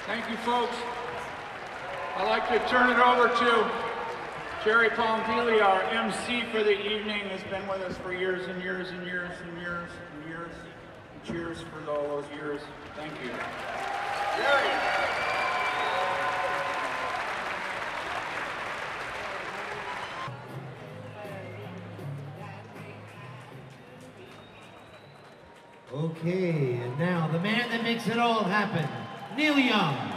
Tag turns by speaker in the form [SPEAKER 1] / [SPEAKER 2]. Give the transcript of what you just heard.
[SPEAKER 1] Thank you, folks. I'd like to turn it over to Jerry Palmvili, our MC for the evening, has been with us for years and years and years and years and years. Cheers for all those years. Thank you. Jerry.
[SPEAKER 2] Okay, and now the man that makes it all happen, Neil Young.